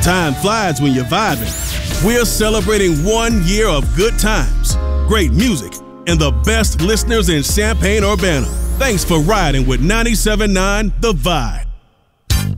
Time flies when you're vibing. We're celebrating 1 year of good times, great music, and the best listeners in Champaign-Urbana. Thanks for riding with 97.9 The Vibe.